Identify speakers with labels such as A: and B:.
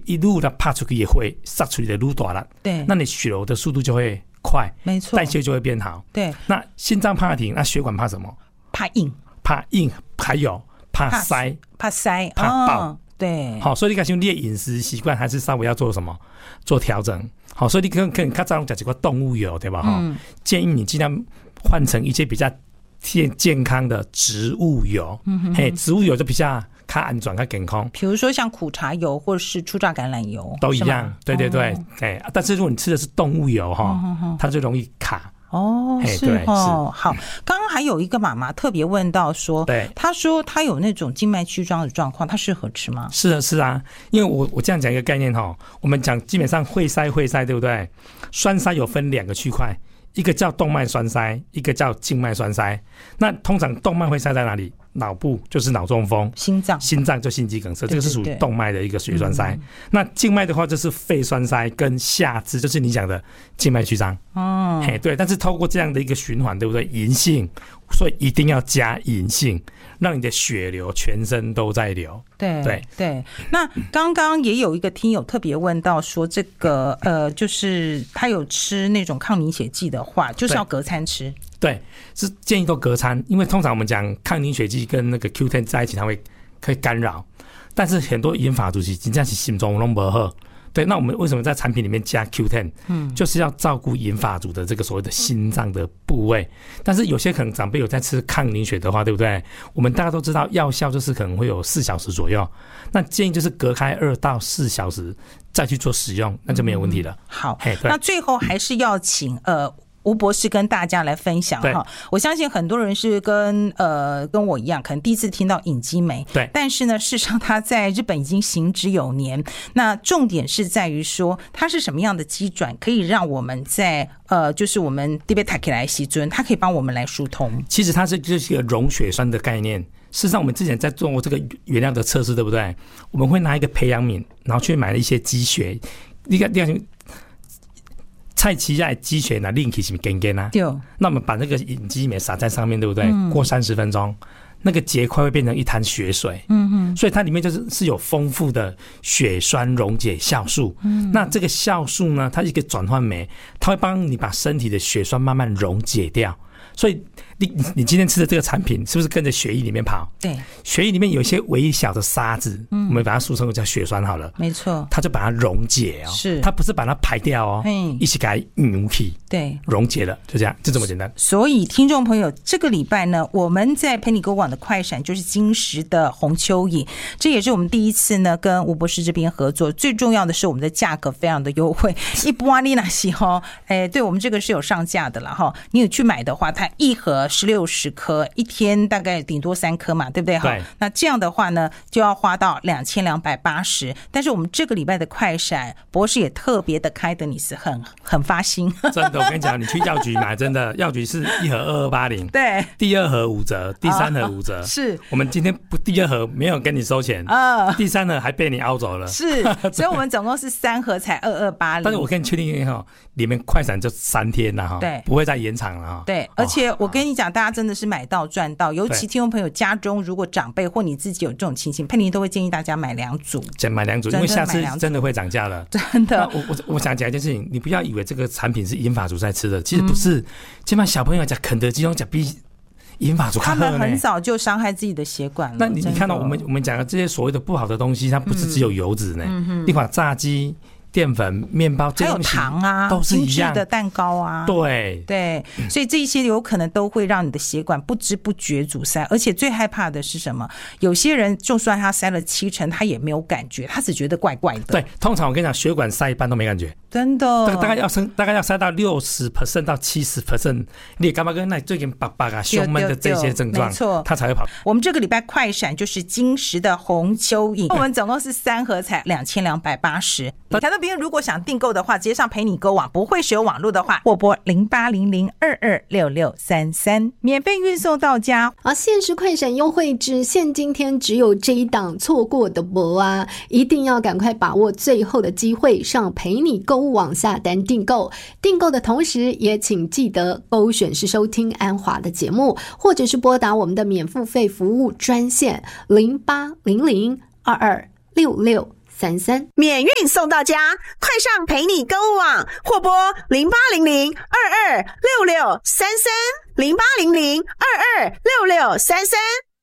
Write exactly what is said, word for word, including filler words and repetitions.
A: 一路的爬出去也会杀出去的路大了，
B: 对，
A: 那你血流的速度就会快，
B: 没错，
A: 代谢就会变好。
B: 对，
A: 那心脏怕停，那血管怕什么？
B: 怕硬，
A: 怕硬，还有怕塞，
B: 怕塞，
A: 怕爆。哦，
B: 对，
A: 好，所以你看，兄弟饮食习惯还是稍微要做什么做调整。好，所以你可能可能较早讲几个动物油，对吧？哈、嗯，建议你尽量换成一些比较健健康的植物油。嗯哼哼，嘿，植物油就比较较安全、较健康。
B: 比如说像苦茶油或者是初榨橄榄油，
A: 都一样。对对对，哎、哦，但是如果你吃的是动物油哈、嗯，它就容易卡。
B: 哦，是哦，好。刚刚还有一个妈妈特别问到说，
A: 对，
B: 她说她有那种静脉曲张的状况，她适合吃吗？
A: 是的，是啊，因为我我这样讲一个概念哈，我们讲基本上会塞会塞，对不对？栓塞有分两个区块，一个叫动脉栓塞，一个叫静脉栓塞。那通常动脉会塞在哪里？脑部就是脑中风，
B: 心脏
A: 心脏就心肌梗塞，这个是属于动脉的一个血栓塞。嗯、那静脉的话就是肺栓塞跟下肢，就是你讲的静脉曲张。哦，嘿，对。但是透过这样的一个循环，对不对？银杏，所以一定要加银杏，让你的血流全身都在流。
B: 对对对。那刚刚也有一个听友特别问到说，这个呃，就是他有吃那种抗凝血剂的话，就是要隔餐吃。
A: 对，是建议都隔餐，因为通常我们讲抗凝血剂跟那个 Q 十 在一起，它会可以干扰，但是很多银发族其实真的是心中都不好。对，那我们为什么在产品里面加 Q 十？ 嗯，就是要照顾银发族的这个所谓的心脏的部位。但是有些可能长辈有在吃抗凝血的话，对不对？我们大家都知道药效就是可能会有四小时左右，那建议就是隔开二到四小时再去做使用，那就没有问题了。嗯、
B: 好，那最后还是要请呃。吴博士跟大家来分享哈，我相信很多人是跟呃跟我一样，可能第一次听到隐基酶，
A: 对，
B: 但是呢，事实上它在日本已经行之有年。那重点是在于说，它是什么样的机转，可以让我们在呃，就是我们地贝塔克来西尊，它可以帮我们来疏通。
A: 其实它是就是一个溶血栓的概念。事实上，我们之前在做过这个原料的测试，对不对？我们会拿一个培养皿，然后去买了一些鸡血，你看，你看。菜奇亚鸡血呢，另起是干干啊。对。那我们把那个隐基酶撒在上面，对不对？嗯、过三十分钟，那个结块会变成一滩血水。嗯哼。所以它里面就是是有丰富的血栓溶解酵素。嗯。那这个酵素呢，它是一个转换酶，它会帮你把身体的血栓慢慢溶解掉。所以你你今天吃的这个产品是不是跟着血液里面跑？对，血液里面有一些微小的沙子，嗯、我们把它俗称为叫血栓好了。没错，它就把它溶解哦，是，它不是把它排掉哦，一起给它扭起，对，溶解了，就这样，就这么简单。
B: 所以听众朋友，这个礼拜呢，我们在陪你购网的快闪就是金石的红蚯蚓，这也是我们第一次呢跟吴博士这边合作。最重要的是我们的价格非常的优惠，一波利纳西哈，哎，对我们这个是有上架的了哈，你有去买的话，它一盒十六十颗，一天大概顶多三颗嘛，对不对？对。那这样的话呢，就要花到两千两百八十。但是我们这个礼拜的快闪，博士也特别的开的，你是很很发心。
A: 真的，我跟你讲，你去药局买，真的药局是一盒二二八零，对，第二盒五折，第三盒五折。哦、是。我们今天不第二盒没有跟你收钱，啊、呃，第三盒还被你凹走了。
B: 是，所以我们总共是三盒才二二八零。
A: 但是我跟你确定一下，里面快闪就三天了哈，对，不会再延长了哈。
B: 对，而且我跟你讲，大家真的是买到赚到，尤其听众朋友家中如果长辈或你自己有这种情形，佩妮都会建议大家买两组，
A: 买两组，因为下次真的会涨价了。真的，我我我想讲一件事情，你不要以为这个产品是银发族在吃的，其实不是。嗯、基本上小朋友讲肯德基，用讲比银发族
B: 他们很早就伤害自己的血管了。
A: 那你你看到我们我们讲的这些所谓的不好的东西，它不是只有油脂呢，嗯、你把炸鸡、淀粉、面包，
B: 还有糖啊，
A: 都是一样
B: 的蛋糕啊，对对，所以这一些有可能都会让你的血管不知不觉阻塞，而且最害怕的是什么？有些人就算他塞了七成，他也没有感觉，他只觉得怪怪的。
A: 对，通常我跟你讲，血管塞一半都没感觉，
B: 真的，
A: 大概要塞，大概要塞到六十 percent 到七十 percent， 你也干嘛跟那最近爸爸啊、胸闷的这些症状，没错，他才会跑。
B: 我们这个礼拜快闪就是金石的红蚯蚓，我们总共是三盒才两千两百八十。谈到别人如果想订购的话，直接上陪你购网，不会使用网络的话，拨拨零八零零二二六六三三，免费运送到家。
C: 啊，限时快闪优惠只限今天，只有这一档，错过的不啊，一定要赶快把握最后的机会，上陪你购物网下单订购。订购的同时，也请记得勾选是收听安华的节目，或者是拨打我们的免付费服务专线零八零零二二六六三三，
D: 免运送到家，快上陪你购物网或拨零八零零二二六六三三零八零零二二六六三三。